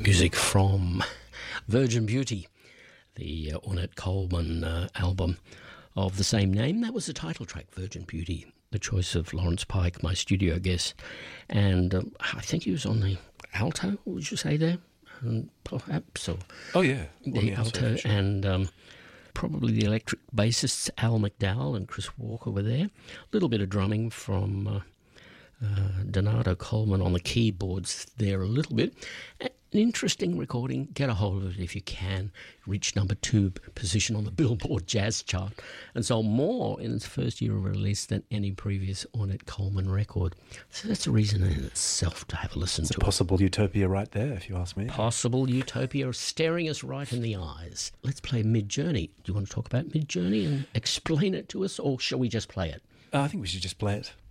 Music from Virgin Beauty, the Ornette Coleman album of the same name. That was the title track, Virgin Beauty, the choice of Lawrence Pike, my studio guest. And I think he was on the alto, what would you say there? Perhaps. Or oh, yeah. The alto, sure. And probably the electric bassists, Al McDowell and Chris Walker were there. A little bit of drumming from Donato Coleman on the keyboards there a little bit. An interesting recording. Get a hold of it if you can. Reached number 2 position on the Billboard Jazz Chart and sold more in its first year of release than any previous Ornette Coleman record. So that's a reason in itself to have a listen to it. It's a possible utopia right there, if you ask me. Possible utopia staring us right in the eyes. Let's play Mid-Journey. Do you want to talk about Mid-Journey and explain it to us, or shall we just play it? I think we should just play it.